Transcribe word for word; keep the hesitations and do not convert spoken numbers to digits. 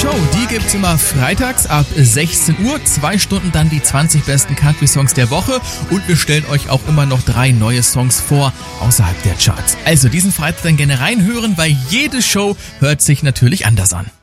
Show, die gibt's immer freitags ab sechzehn Uhr. Zwei Stunden dann die zwanzig besten Country-Songs der Woche. Und wir stellen euch auch immer noch drei neue Songs vor, außerhalb der Charts. Also diesen Freitag dann gerne reinhören, weil jede Show hört sich natürlich anders an.